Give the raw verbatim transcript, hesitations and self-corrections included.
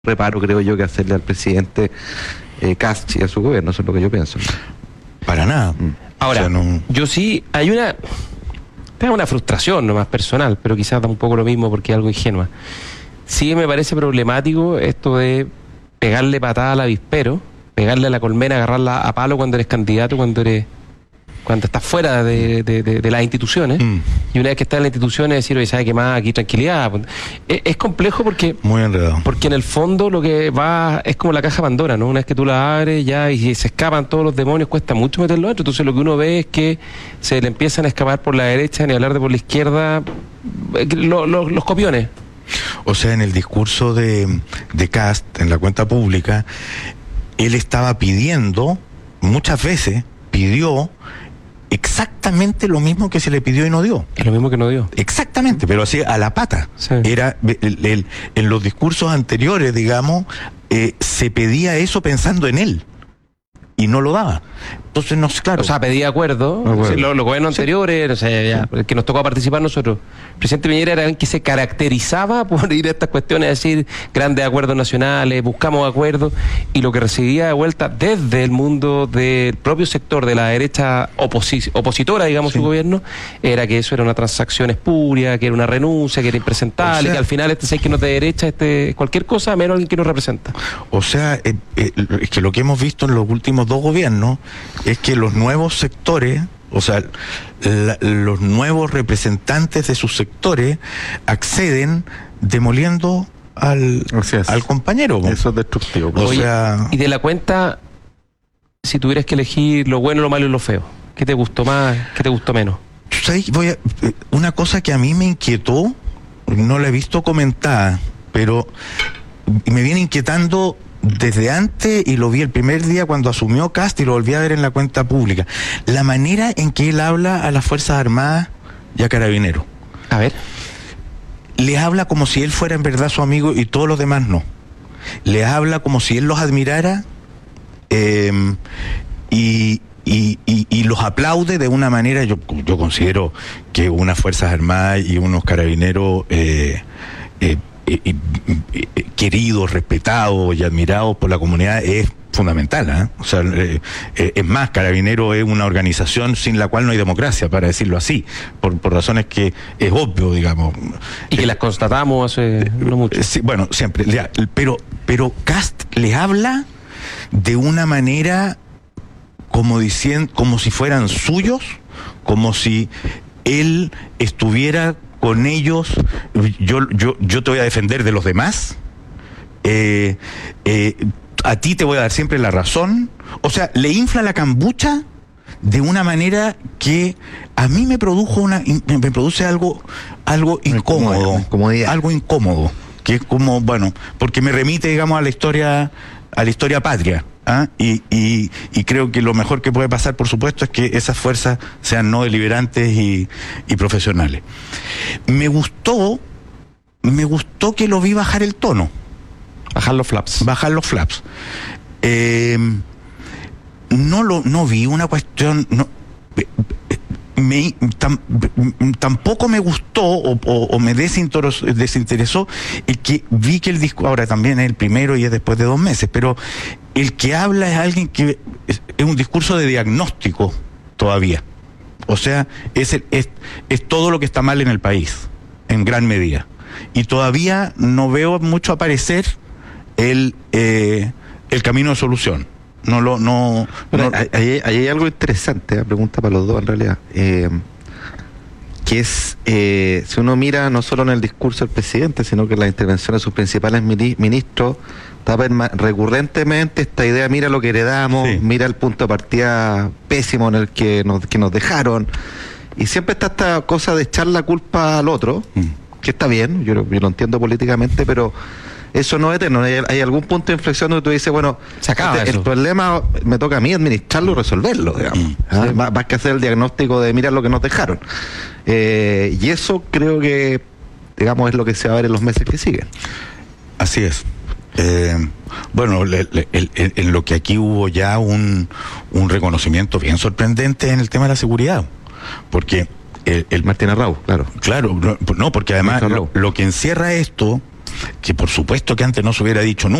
reparo, creo yo, que hacerle al presidente eh, Kast y a su gobierno. Eso es lo que yo pienso. Para nada. Mm. Ahora, o sea, no... yo sí, hay una, tengo una frustración nomás personal, pero quizás da un poco lo mismo porque es algo ingenua. Sí me parece problemático esto de pegarle patada al avispero, pegarle a la colmena, agarrarla a palo cuando eres candidato, cuando eres cuando estás fuera de, de, de, de las instituciones, mm. y una vez que estás en las instituciones decir, oye, ¿sabe qué más? Aquí tranquilidad. Es, es complejo porque muy enredado. Porque en el fondo lo que va es como la caja Pandora, ¿no? Una vez que tú la abres ya y se escapan todos los demonios, cuesta mucho meterlo dentro. Entonces lo que uno ve es que se le empiezan a escapar por la derecha, ni hablar de por la izquierda, lo, lo, los copiones. O sea, en el discurso de, de Kast, en la cuenta pública, él estaba pidiendo, muchas veces pidió exactamente lo mismo que se le pidió y no dio. Es lo mismo que no dio. Exactamente, pero así a la pata. Sí. Era el, el, en los discursos anteriores, digamos, eh, se pedía eso pensando en él y no lo daba. Entonces, no sé, claro. O sea, pedía acuerdo. acuerdo. Sí, los, los gobiernos sí. anteriores, no sé, ya, el que nos tocó participar nosotros. El presidente Piñera era el que se caracterizaba por ir a estas cuestiones, a decir grandes acuerdos nacionales, buscamos acuerdos, y lo que recibía de vuelta desde el mundo del propio sector de la derecha oposi opositora, digamos, sí. su gobierno, era que eso era una transacción espuria, que era una renuncia, que era impresentable, o sea, que al final este seis que no es de derecha, este cualquier cosa, menos alguien que nos representa. O sea, eh, eh, es que lo que hemos visto en los últimos dos gobiernos es que los nuevos sectores, o sea, la, los nuevos representantes de sus sectores acceden demoliendo al, al compañero. Eso es destructivo. O Oye, sea... Y de la cuenta, si tuvieras que elegir lo bueno, lo malo y lo feo, ¿qué te gustó más, qué te gustó menos? ¿Sabes? Voy a, una cosa que a mí me inquietó, no la he visto comentada, pero me viene inquietando desde antes, y lo vi el primer día cuando asumió Kast y lo volví a ver en la cuenta pública, la manera en que él habla a las Fuerzas Armadas y a Carabineros. A ver. Les habla como si él fuera en verdad su amigo y todos los demás no. Les habla como si él los admirara eh, y, y, y, y los aplaude de una manera. Yo, yo considero que unas Fuerzas Armadas y unos Carabineros eh, eh, Eh, eh, eh, queridos, respetados y admirados por la comunidad es fundamental, ¿eh? O sea, eh, eh, es más, Carabinero es una organización sin la cual no hay democracia, para decirlo así, por, por razones que es obvio, digamos. Y que eh, las constatamos hace eh, no mucho. Eh, sí, bueno, siempre, pero, pero Kast les habla de una manera como diciendo, como si fueran suyos, como si él estuviera con ellos. Yo, yo, yo te voy a defender de los demás, eh, eh, a ti te voy a dar siempre la razón. O sea, le infla la cambucha de una manera que a mí me produjo una, me produce algo, algo incómodo, incomodidad. algo incómodo, que es como, bueno, porque me remite, digamos, a la historia, a la historia patria. ¿Ah? Y, y, y creo que lo mejor que puede pasar, por supuesto, es que esas fuerzas sean no deliberantes y, y profesionales. Me gustó, me gustó que lo vi bajar el tono. Bajar los flaps. Bajar los flaps. Eh, no lo, no vi una cuestión. No, me, tam, tampoco me gustó o, o, o me desinteresó, desinteresó el que vi que el disco, ahora también es el primero y es después de dos meses, pero el que habla es alguien que es, es un discurso de diagnóstico todavía. O sea, es, el, es, es todo lo que está mal en el país, en gran medida. Y todavía no veo mucho aparecer el, eh, el camino de solución. No lo, no, bueno, no... Ahí, ahí hay algo interesante, la pregunta para los dos en realidad, eh, que es, eh, si uno mira no solo en el discurso del presidente, sino que en las intervenciones de sus principales ministros, está recurrentemente esta idea, mira lo que heredamos, sí. mira el punto de partida pésimo en el que nos, que nos dejaron, y siempre está esta cosa de echar la culpa al otro, mm. que está bien, yo, yo lo entiendo políticamente, pero eso no es eterno. Hay, hay algún punto de inflexión donde tú dices, bueno, se acaba este, eso. El problema me toca a mí administrarlo y resolverlo, digamos. Mm. ¿Ah? Sí. Más, más que hacer el diagnóstico de mirar lo que nos dejaron. Eh, y eso creo que, digamos, es lo que se va a ver en los meses que siguen. Así es. Eh, bueno, le, le, el, el, en lo que aquí hubo ya un, un reconocimiento bien sorprendente en el tema de la seguridad. Porque el, el Martín Arrau, claro. Claro, no, no porque además lo, lo que encierra esto que por supuesto que antes no se hubiera dicho nunca.